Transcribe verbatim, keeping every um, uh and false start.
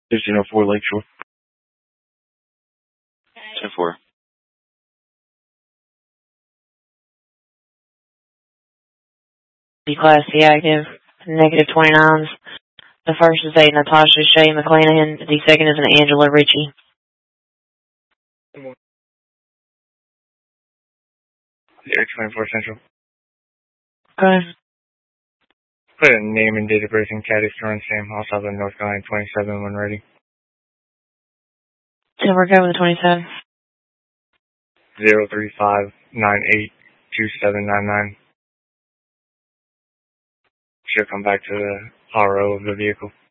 fifteen oh four Lakeshore. ten four. Class C active, negative twenty-nines. The first is a Natasha Shea McClanahan. The second is an Angela Ritchie. Air twenty-four Central. Okay. Put a name and date of birth in Caddy Storm Sam, also the North Carolina twenty-seven when ready. So we're going with the twenty-seven. zero three five nine eight two seven nine nine. Should come back to the R O of the vehicle.